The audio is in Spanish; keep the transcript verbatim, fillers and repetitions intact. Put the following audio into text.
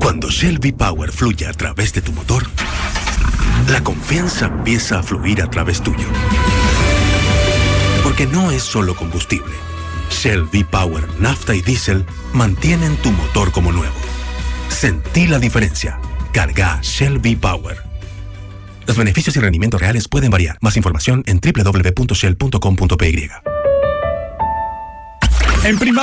Cuando Shell V-Power fluye a través de tu motor, la confianza empieza a fluir a través tuyo. Porque no es solo combustible. Shell V-Power, nafta y diésel mantienen tu motor como nuevo. Sentí la diferencia. Carga Shell V-Power. Los beneficios y rendimientos reales pueden variar. Más información en doble u doble u doble u punto shell punto com punto p y. En